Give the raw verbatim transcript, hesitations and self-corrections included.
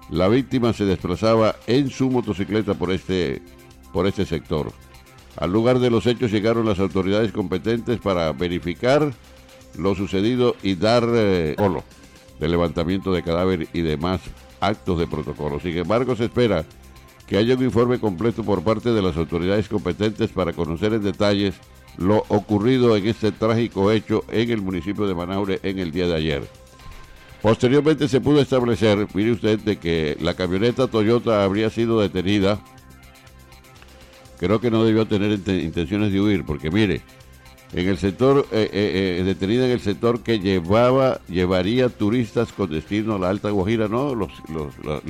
La víctima se desplazaba en su motocicleta por este, por este sector. Al lugar de los hechos llegaron las autoridades competentes para verificar lo sucedido y dar eh, protocolo de levantamiento de cadáver y demás actos de protocolo. Sin embargo, se espera que haya un informe completo por parte de las autoridades competentes para conocer en detalles lo ocurrido en este trágico hecho en el municipio de Manaure en el día de ayer. Posteriormente se pudo establecer, mire usted, de que la camioneta Toyota habría sido detenida. Creo que no debió tener int- intenciones de huir, porque mire, en el sector, eh, eh, eh, detenida en el sector que llevaba, llevaría turistas con destino a la Alta Guajira, ¿no? Los, los, los